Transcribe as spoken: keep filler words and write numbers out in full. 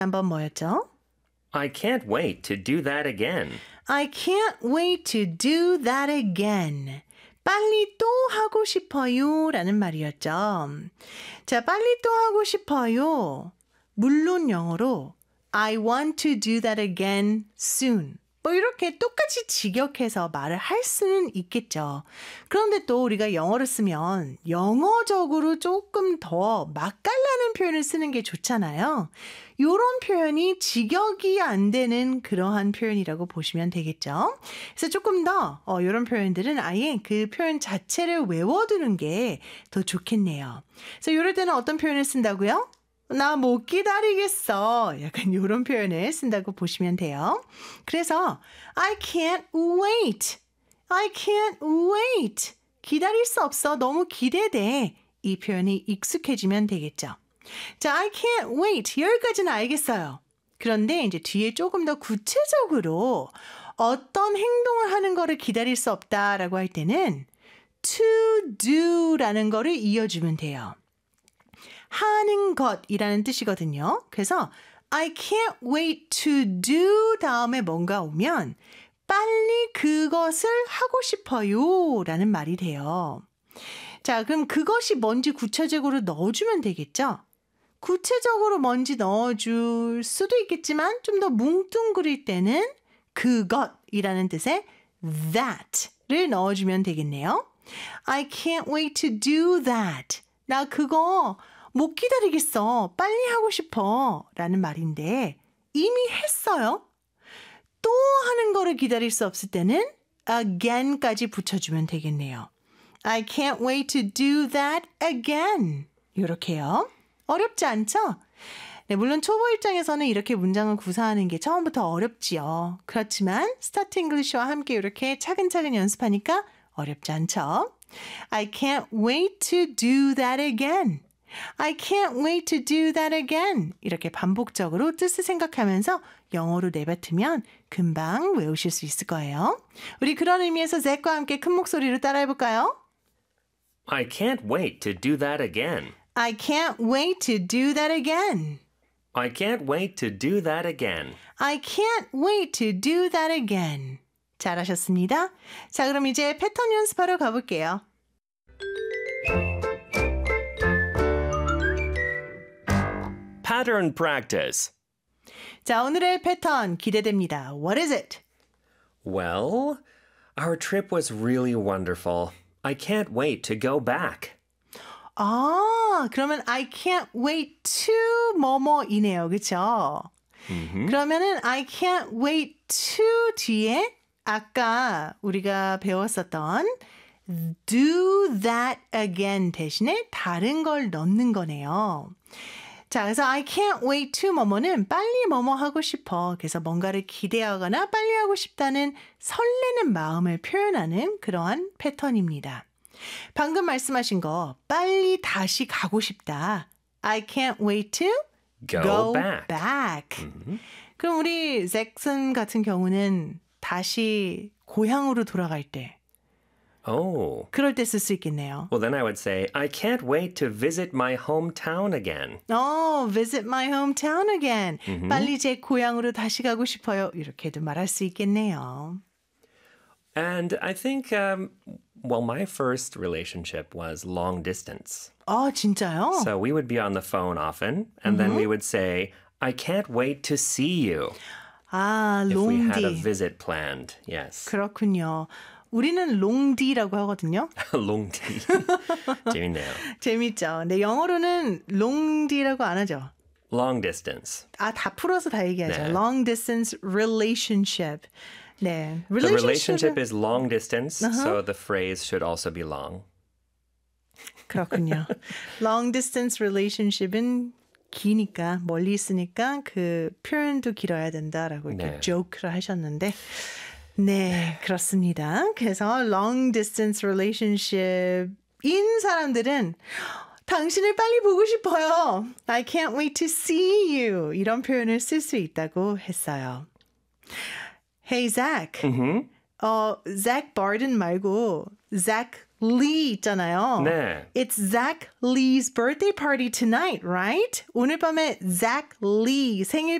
한번 뭐였죠? I can't wait to do that again. I can't wait to do that again. 빨리 또 하고 싶어요 라는 말이었죠. 자, 빨리 또 하고 싶어요. 물론 영어로 I want to do that again soon. 뭐 이렇게 똑같이 직역해서 말을 할 수는 있겠죠. 그런데 또 우리가 영어를 쓰면 영어적으로 조금 더 맛깔나는 표현을 쓰는 게 좋잖아요. 이런 표현이 직역이 안 되는 그러한 표현이라고 보시면 되겠죠. 그래서 조금 더 어, 이런 표현들은 아예 그 표현 자체를 외워두는 게 더 좋겠네요. 그래서 이럴 때는 어떤 표현을 쓴다고요? 나 못 기다리겠어. 약간 이런 표현을 쓴다고 보시면 돼요. 그래서 I can't wait. I can't wait. 기다릴 수 없어. 너무 기대돼. 이 표현이 익숙해지면 되겠죠. 자, I can't wait. 여기까지는 알겠어요. 그런데 이제 뒤에 조금 더 구체적으로 어떤 행동을 하는 거를 기다릴 수 없다라고 할 때는 to do라는 거를 이어주면 돼요. 하는 것이라는 뜻이거든요. 그래서 I can't wait to do 다음에 뭔가 오면 빨리 그것을 하고 싶어요 라는 말이 돼요. 자, 그럼 그것이 뭔지 구체적으로 넣어주면 되겠죠? 구체적으로 뭔지 넣어줄 수도 있겠지만 좀 더 뭉뚱그릴 때는 그것이라는 뜻의 that를 넣어주면 되겠네요. I can't wait to do that. 나 그거 못 기다리겠어. 빨리 하고 싶어. 라는 말인데 이미 했어요. 또 하는 거를 기다릴 수 없을 때는 again까지 붙여주면 되겠네요. I can't wait to do that again. 이렇게요. 어렵지 않죠? 네, 물론 초보 입장에서는 이렇게 문장을 구사하는 게 처음부터 어렵지요. 그렇지만 스타트 잉글리시와 함께 이렇게 차근차근 연습하니까 어렵지 않죠? I can't wait to do that again. I can't wait to do that again. 이렇게 반복적으로 뜻을 생각하면서 영어로 내뱉으면 금방 외우실 수 있을 거예요. 우리 그런 의미에서 잭과 함께 큰 목소리로 따라해볼까요? I can't wait to do that again. I can't wait to do that again. I can't wait to do that again. I can't wait to do that again. 잘하셨습니다. 자, 그럼 이제 패턴 연습하러 가볼게요. Pattern practice. 자, 오늘의 패턴 기대됩니다. What is it? Well, our trip was really wonderful. I can't wait to go back. 아, 그러면 I can't wait to 뭐뭐이네요. 그렇죠? Mm-hmm. 그러면은 I can't wait to 뒤에 아까 우리가 배웠었던 do that again 대신에 다른 걸 넣는 거네요. 자, 그래서 I can't wait to 뭐뭐는 빨리 뭐뭐 하고 싶어. 그래서 뭔가를 기대하거나 빨리 하고 싶다는 설레는 마음을 표현하는 그러한 패턴입니다. 방금 말씀하신 거 빨리 다시 가고 싶다. I can't wait to Go, go back. back. Mm-hmm. 그럼 우리 잭슨 같은 경우는 다시 고향으로 돌아갈 때 Oh. 그럴 때 쓸 수 있겠네요. Well, then I would say, I can't wait to visit my hometown again. Oh, visit my hometown again. Mm-hmm. 빨리 제 고향으로 다시 가고 싶어요. 이렇게도 말할 수 있겠네요. And I think, um, well, my first relationship was long distance. 아, 진짜요? So we would be on the phone often, and mm-hmm. then we would say, I can't wait to see you. 아, if 롱디. we had a visit planned. Yes. 그렇군요. 우리는 롱디라고 하거든요. 롱디. 재밌네요. 재밌죠. 근데 영어로는 롱디라고 안 하죠. Long distance. 아, 다 풀어서 다 얘기하죠. 네. Long distance relationship. 네. The relationship is long distance, uh-huh. so the phrase should also be long. 그렇군요. Long distance relationship은 기니까 멀리 있으니까 그 표현도 길어야 된다라고 이렇게 네. 조크를 하셨는데 네, 그렇습니다. 그래서 long distance relationship인 사람들은 당신을 빨리 보고 싶어요. I can't wait to see you. 이런 표현을 쓸 수 있다고 했어요. Hey, Zach. Mm-hmm. 어, Zach Barden 말고 Zach Lee 있잖아요. 네. It's Zach Lee's birthday party tonight, right? 오늘 밤에 Zach Lee 생일